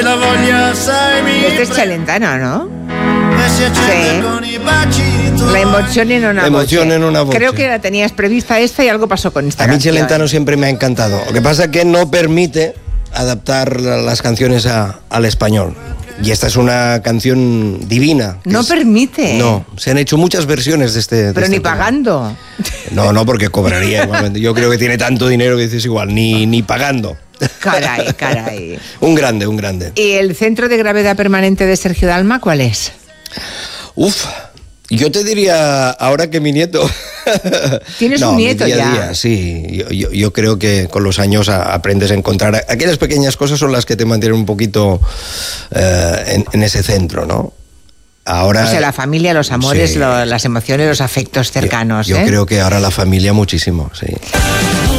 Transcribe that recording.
Este es Celentano, ¿no? Sí. La emoción en una voce. Creo que la tenías prevista esta y algo pasó con esta canción. A mí Celentano siempre me ha encantado. Lo que pasa es que no permite adaptar las canciones al español. Y esta es una canción divina. No permite. No, se han hecho muchas versiones de este. Pero ni pagando. No, porque cobraría igualmente. Yo creo que tiene tanto dinero que dices igual, ni pagando. Caray. Un grande. ¿Y el centro de gravedad permanente de Sergio Dalma cuál es? Yo te diría, ahora que mi nieto... ¿Tienes un nieto mi día ya? a día, sí. Yo creo que con los años aprendes a encontrar... Aquellas pequeñas cosas son las que te mantienen un poquito en ese centro, ¿no? Ahora, o sea, la familia, los amores, sí. Las emociones, los afectos cercanos. Yo creo que ahora la familia muchísimo, sí.